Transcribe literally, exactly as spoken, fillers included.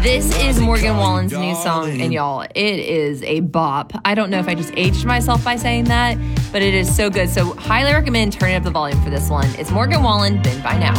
This is Morgan Wallen's new song, and y'all, it is a bop. I don't know if I just aged myself by saying that, but it is so good. So highly recommend turning up the volume for this one. It's Morgan Wallen, Bend By Now.